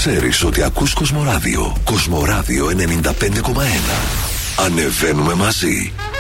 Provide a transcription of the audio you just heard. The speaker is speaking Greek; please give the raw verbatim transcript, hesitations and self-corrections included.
ξέρεις ότι ακούς Κοσμοράδιο. Κοσμοράδιο ενενήντα πέντε κόμμα ένα. Ανεβαίνουμε μαζί.